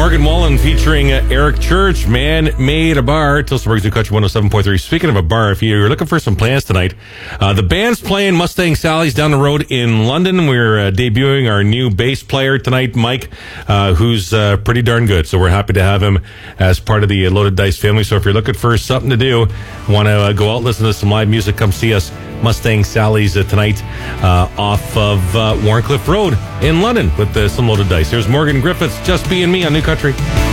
Morgan Wallen featuring Eric Church, Man Made a Bar. Tilsonburg's New Country 107.3. Speaking of a bar, if you're looking for some plans tonight, the band's playing Mustang Sally's down the road in London. We're debuting our new bass player tonight, Mike, who's pretty darn good. So we're happy to have him as part of the Loaded Dice family. So if you're looking for something to do, want to go out, listen to some live music, come see us. Mustang Sally's tonight off of Warncliffe Road in London with some Loaded Dice. There's Morgan Griffiths, Just Being Me on New Country.